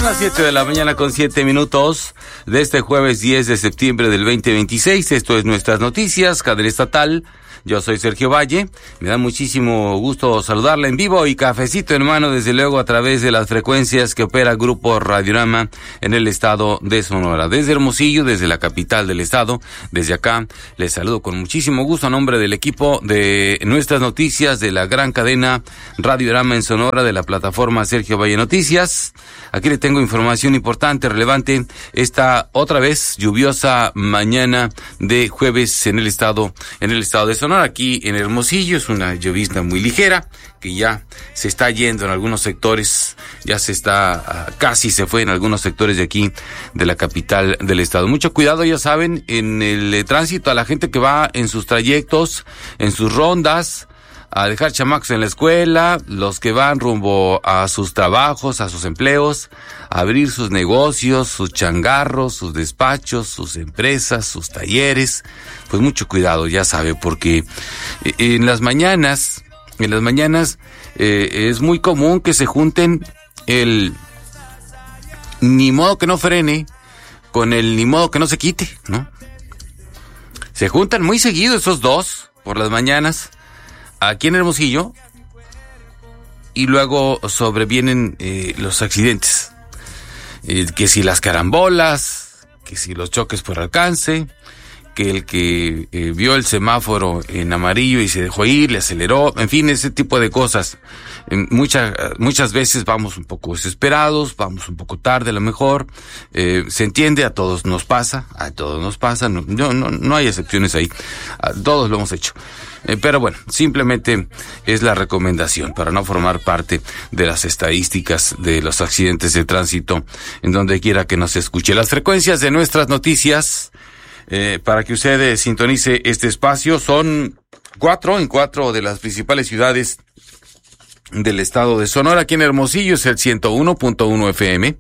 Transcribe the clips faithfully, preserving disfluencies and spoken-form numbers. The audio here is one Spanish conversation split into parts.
Son las siete de la mañana con siete minutos de este jueves diez de septiembre del veinte veintiséis. Esto es Nuestras Noticias, cadena estatal. Yo soy Sergio Valle. Me da muchísimo gusto saludarla en vivo y cafecito en mano, desde luego, a través de las frecuencias que opera Grupo Radiorama en el estado de Sonora. Desde Hermosillo, desde la capital del estado, desde acá, les saludo con muchísimo gusto a nombre del equipo de Nuestras Noticias, de la gran cadena Radiorama en Sonora, de la plataforma Sergio Valle Noticias. Aquí le tengo información importante, relevante, esta otra vez lluviosa mañana de jueves en el estado, en el estado de Sonora. Aquí en Hermosillo es una llovizna muy ligera que ya se está yendo en algunos sectores, ya se está, uh, casi se fue en algunos sectores de aquí, de la capital del estado. Mucho cuidado, ya saben, en el eh, tránsito, a la gente que va en sus trayectos, en sus rondas, a dejar chamacos en la escuela, los que van rumbo a sus trabajos, a sus empleos, a abrir sus negocios, sus changarros, sus despachos, sus empresas, sus talleres. Pues mucho cuidado, ya sabe, porque en las mañanas, en las mañanas eh, es muy común que se junten el ni modo que no frene con el ni modo que no se quite, ¿no? Se juntan muy seguido esos dos por las mañanas aquí en Hermosillo, y luego sobrevienen eh, los accidentes, eh, que si las carambolas, que si los choques por alcance, que el que eh, vio el semáforo en amarillo y se dejó ir, le aceleró, en fin, ese tipo de cosas. Eh, muchas muchas veces vamos un poco desesperados, vamos un poco tarde a lo mejor, eh, se entiende, a todos nos pasa, a todos nos pasa, no, no, no, no hay excepciones ahí, a todos lo hemos hecho. Eh, pero bueno, simplemente es la recomendación para no formar parte de las estadísticas de los accidentes de tránsito en donde quiera que nos escuche. Las frecuencias de Nuestras Noticias, eh, para que usted eh, sintonice este espacio, son cuatro en cuatro de las principales ciudades del estado de Sonora. Aquí en Hermosillo es el ciento uno punto uno F M.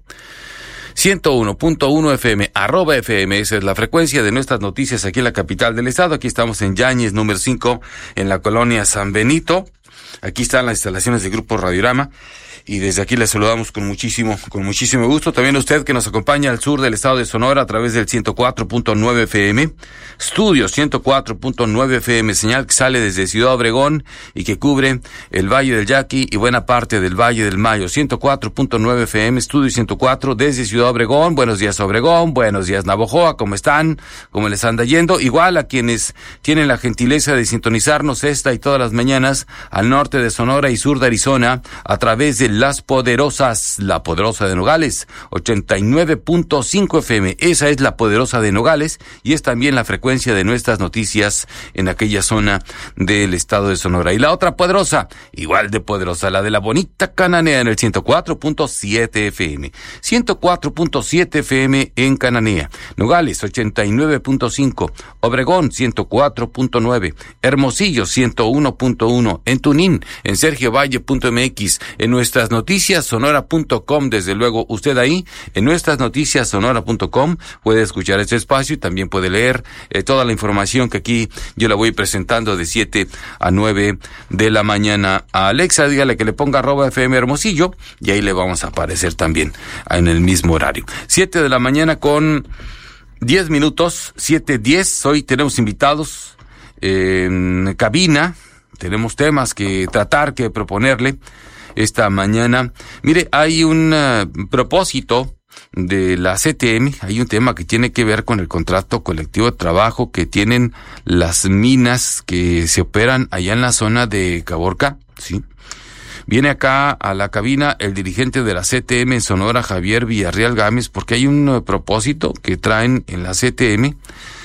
ciento uno punto uno F M, arroba F M, esa es la frecuencia de Nuestras Noticias aquí en la capital del estado. Aquí estamos en Yáñez, número cinco, en la colonia San Benito. Aquí están las instalaciones del Grupo Radiorama, y desde aquí les saludamos con muchísimo, con muchísimo gusto. También a usted que nos acompaña al sur del estado de Sonora a través del ciento cuatro punto nueve F M, Estudio ciento cuatro punto nueve F M, señal que sale desde Ciudad Obregón y que cubre el Valle del Yaqui y buena parte del Valle del Mayo. ciento cuatro punto nueve F M, Estudio ciento cuatro desde Ciudad Obregón. Buenos días, Obregón, buenos días, Navojoa, ¿cómo están? ¿Cómo les anda yendo? Igual a quienes tienen la gentileza de sintonizarnos esta y todas las mañanas al norte de Sonora y sur de Arizona a través de Las Poderosas, la Poderosa de Nogales, ochenta y nueve punto cinco F M. Esa es la Poderosa de Nogales y es también la frecuencia de Nuestras Noticias en aquella zona del estado de Sonora. Y la otra poderosa, igual de poderosa, la de la bonita Cananea en el ciento cuatro punto siete F M. ciento cuatro punto siete F M en Cananea. Nogales, ochenta y nueve punto cinco. Obregón, ciento cuatro punto nueve. Hermosillo, ciento uno punto uno. En Tunín, en sergio valle punto m x, en Nuestras Noticias Sonora punto com, desde luego usted ahí, en Nuestras Noticias Sonora punto com, puede escuchar este espacio y también puede leer eh, toda la información que aquí yo la voy presentando de siete a nueve de la mañana. A Alexa, dígale que le ponga arroba F M Hermosillo y ahí le vamos a aparecer también en el mismo horario. siete de la mañana con diez minutos, siete diez. Hoy tenemos invitados eh, en cabina. Tenemos temas que tratar, que proponerle esta mañana. Mire, hay un uh, propósito de la C T M, hay un tema que tiene que ver con el contrato colectivo de trabajo que tienen las minas que se operan allá en la zona de Caborca, ¿sí? Viene acá a la cabina el dirigente de la C T M en Sonora, Javier Villarreal Gámez, porque hay un uh, propósito que traen en la C T M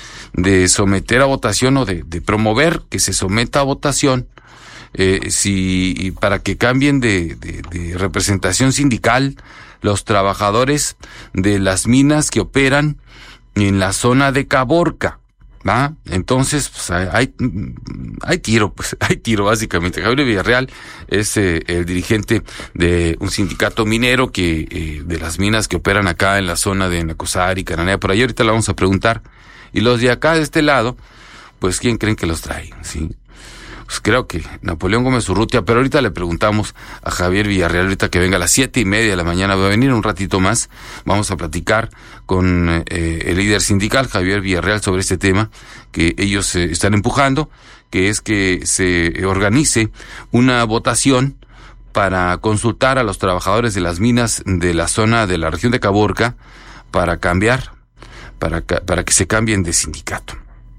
de someter a votación o de, de promover que se someta a votación eh, si para que cambien de, de, de representación sindical los trabajadores de las minas que operan en la zona de Caborca, ¿va? Entonces, pues hay, hay tiro, pues hay tiro básicamente. Javier Villarreal es eh, el dirigente de un sindicato minero que eh, de las minas que operan acá en la zona de Nacosari, Cananea, por ahí ahorita le vamos a preguntar. Y los de acá de este lado, pues ¿quién creen que los trae? ¿Sí? pues creo que Napoleón Gómez Urrutia, pero ahorita le preguntamos a Javier Villarreal, ahorita que venga a las siete y media de la mañana, va a venir un ratito más, vamos a platicar con eh, el líder sindical, Javier Villarreal, sobre este tema que ellos eh, están empujando, que es que se organice una votación para consultar a los trabajadores de las minas de la zona de la región de Caborca para cambiar, para, para que se cambien de sindicato.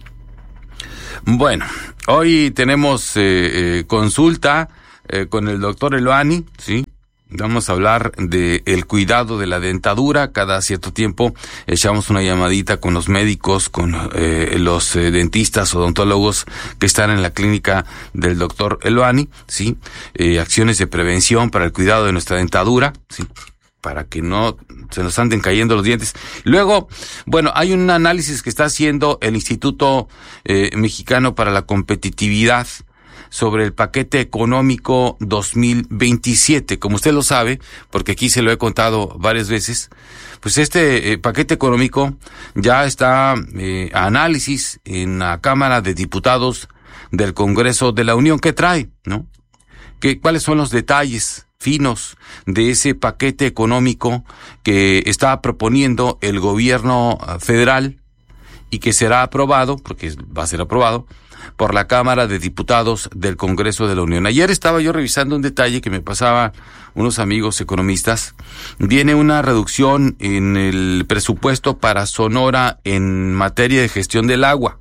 Bueno, hoy tenemos eh, eh, consulta eh, con el doctor Eloani, ¿sí? Vamos a hablar de el cuidado de la dentadura. Cada cierto tiempo echamos una llamadita con los médicos, con eh, los eh, dentistas, odontólogos que están en la clínica del doctor Eloani, ¿sí? Eh, acciones de prevención para el cuidado de nuestra dentadura, ¿sí? Para que no se nos anden cayendo los dientes. Luego, bueno, hay un análisis que está haciendo el Instituto eh, Mexicano para la Competitividad sobre el paquete económico dos mil veintisiete. Como usted lo sabe, porque aquí se lo he contado varias veces, pues este eh, paquete económico ya está eh, a análisis en la Cámara de Diputados del Congreso de la Unión. ¿Qué trae, no? ¿Qué, cuáles son los detalles finos de ese paquete económico que está proponiendo el gobierno federal y que será aprobado, porque va a ser aprobado, por la Cámara de Diputados del Congreso de la Unión? Ayer estaba yo revisando un detalle que me pasaba unos amigos economistas. Viene una reducción en el presupuesto para Sonora en materia de gestión del agua.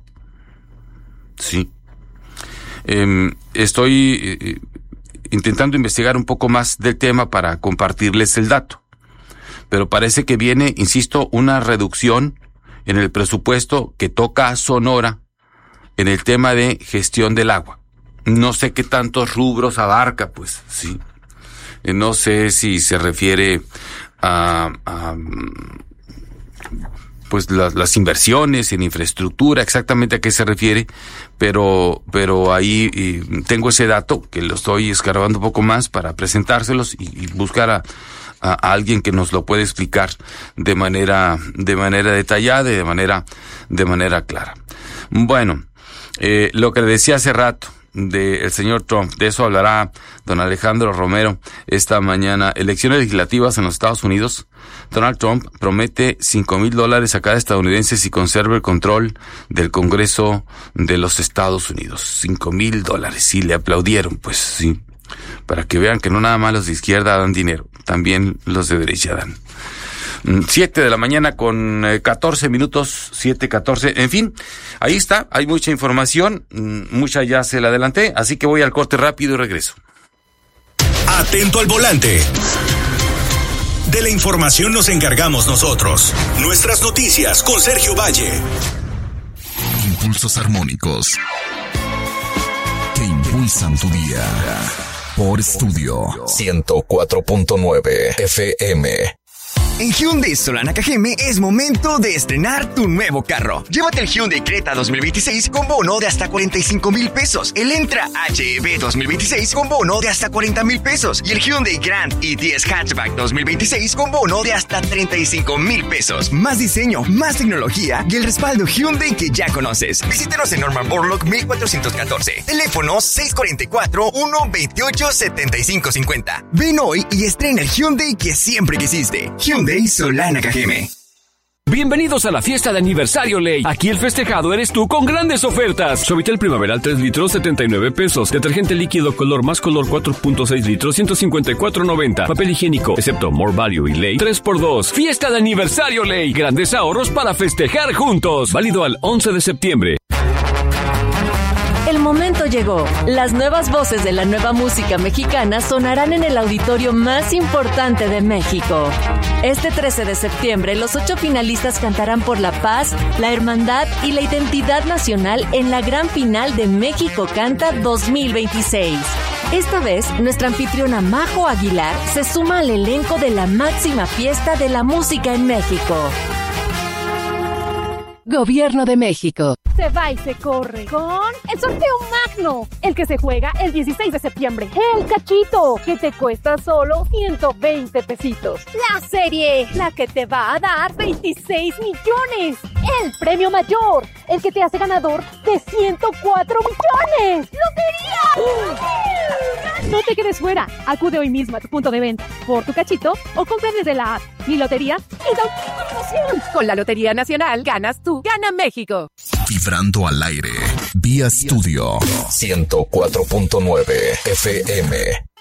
Sí. Eh, estoy eh, intentando investigar un poco más del tema para compartirles el dato. Pero parece que viene, insisto, una reducción en el presupuesto que toca a Sonora en el tema de gestión del agua. No sé qué tantos rubros abarca, pues, sí. No sé si se refiere a, a pues las, las inversiones en infraestructura, exactamente a qué se refiere, pero, pero ahí y, tengo ese dato que lo estoy escarbando un poco más para presentárselos y, y buscar a, a, a alguien que nos lo pueda explicar de manera, de manera detallada y de manera, de manera clara. Bueno, Eh, lo que le decía hace rato del señor Trump, de eso hablará don Alejandro Romero esta mañana. Elecciones legislativas en los Estados Unidos. Donald Trump promete cinco mil dólares a cada estadounidense si conserva el control del Congreso de los Estados Unidos. Cinco mil dólares, sí, le aplaudieron, pues sí, para que vean que no nada más los de izquierda dan dinero, también los de derecha dan. Siete de la mañana con catorce minutos, siete catorce, en fin, ahí está, hay mucha información, mucha ya se la adelanté, así que voy al corte rápido y regreso. Atento al volante. De la información nos encargamos nosotros. Nuestras noticias con Sergio Valle. Impulsos armónicos que impulsan tu día. Por Estudio ciento cuatro punto nueve F M. En Hyundai Solana Cajeme es momento de estrenar tu nuevo carro. Llévate el Hyundai Creta dos mil veintiséis con bono de hasta cuarenta y cinco mil pesos. El Entra H E V dos mil veintiséis con bono de hasta cuarenta mil pesos. Y el Hyundai Grand i diez Hatchback dos mil veintiséis con bono de hasta treinta y cinco mil pesos. Más diseño, más tecnología y el respaldo Hyundai que ya conoces. Visítenos en Norman Borlaug mil cuatrocientos catorce. Teléfono seis cuatro cuatro, uno dos ocho, siete cinco cinco cero. Ven hoy y estrena el Hyundai que siempre quisiste. Hyundai Solana Cajeme. Bienvenidos a la fiesta de aniversario Ley. Aquí el festejado eres tú con grandes ofertas. Suavitel Primaveral tres litros, setenta y nueve pesos. Detergente líquido color más color cuatro punto seis litros, ciento cincuenta y cuatro noventa. Papel higiénico, excepto More Value y Ley, tres por dos. Fiesta de aniversario Ley. Grandes ahorros para festejar juntos. Válido al once de septiembre. El momento llegó. Las nuevas voces de la nueva música mexicana sonarán en el auditorio más importante de México. Este trece de septiembre, los ocho finalistas cantarán por la paz, la hermandad y la identidad nacional en la gran final de México Canta dos mil veintiséis. Esta vez, nuestra anfitriona Majo Aguilar se suma al elenco de la máxima fiesta de la música en México. Gobierno de México. se va y se corre con el sorteo magno, el que se juega el dieciséis de septiembre. El cachito, que te cuesta solo ciento veinte pesitos. La serie, la que te va a dar veintiséis millones. El premio mayor, el que te hace ganador de ciento cuatro millones. ¡Lotería! No te quedes fuera. Acude hoy mismo a tu punto de venta por tu cachito o compra desde la app Mi Lotería y da una promoción. Con la Lotería Nacional ganas tú, gana México. Vibrando al aire. Vía Studio ciento cuatro punto nueve F M.